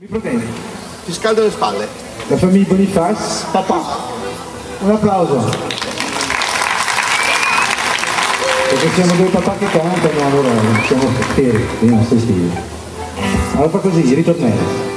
Mi protendi. Ti scaldo le spalle. La famiglia Boniface. Papà. Un applauso. Perché siamo due papà che cantano, allora siamo feri, non sti stili. Allora fa così, ritornello.